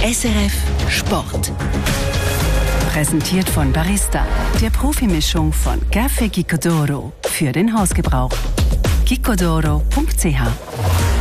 SRF Sport. Präsentiert von Barista, der Profimischung von Café Gicco d'Oro für den Hausgebrauch. giccodoro.ch